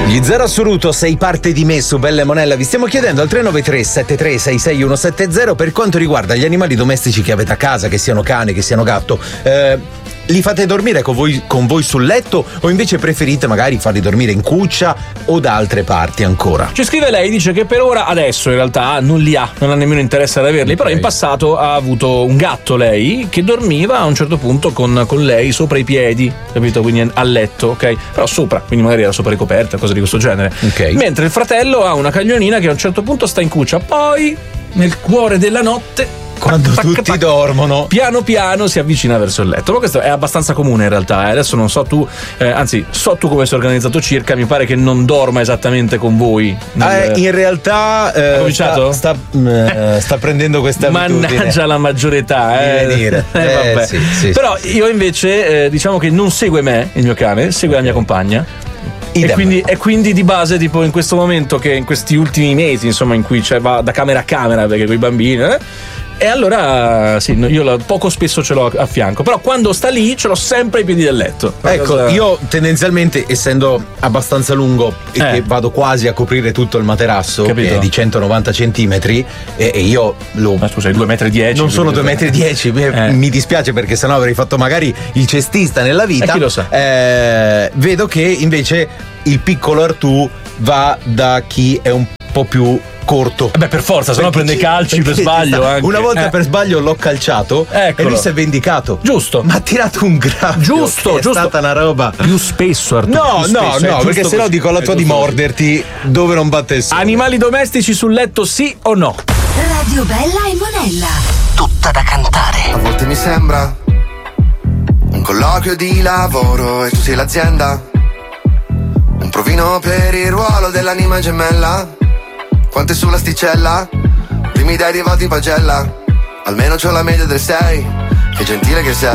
Gli Zero Assoluto, sei parte di me su Bella e Monella. Vi stiamo chiedendo al 393 73 66170 per quanto riguarda gli animali domestici che avete a casa, che siano cane, che siano gatto. Li fate dormire con voi sul letto o invece preferite magari farli dormire in cuccia o da altre parti ancora? Ci scrive lei, dice che per ora adesso in realtà non li ha, non ha nemmeno interesse ad averli, però in passato ha avuto un gatto lei che dormiva a un certo punto con lei sopra i piedi, capito? Quindi a letto, ok? Però sopra, quindi magari era sopra le coperte, cose di questo genere. Okay. Mentre il fratello ha una cagnolina che a un certo punto sta in cuccia, poi nel cuore della notte, quando tutti dormono, piano piano si avvicina verso il letto. Ma questo è abbastanza comune in realtà. Adesso non so tu, anzi so tu come sei organizzato circa. Mi pare che non dorma esattamente con voi in realtà sta prendendo questa abitudine. Mannaggia la maggiore età di venire. Vabbè. Sì. Però io invece diciamo che non segue me, il mio cane, segue la mia compagna. E quindi di base, tipo in questo momento, che in questi ultimi mesi, insomma, in cui va da camera a camera perché con i bambini, e allora sì, io poco spesso ce l'ho a fianco, però quando sta lì ce l'ho sempre ai piedi del letto. Ecco, io tendenzialmente, essendo abbastanza lungo e che vado quasi a coprire tutto il materasso, che è di 190 centimetri, e io ma scusa, 2,10 metri. Non sono 2,10 metri, mi dispiace perché sennò avrei fatto magari il cestista nella vita. Chi lo sa? Vedo che invece il piccolo Artù va da chi è un po' più corto. Beh, per forza, sennò prende calci per sbaglio anche. Una volta per sbaglio l'ho calciato. Eccolo. E lui si è vendicato. Giusto. Ma ha tirato un graffio. Giusto. È stata una roba. Più spesso, Artù. No, perché sennò dico alla tua di morderti dove non batte il sole. Animali domestici sul letto, sì o no? Radio Bella e Monella. Tutta da cantare. A volte mi sembra un colloquio di lavoro e tu sei l'azienda. Un provino per il ruolo dell'anima gemella. Quante sull'asticella? Primi dai arrivati in pagella. Almeno c'ho la media del 6. Che gentile che sei.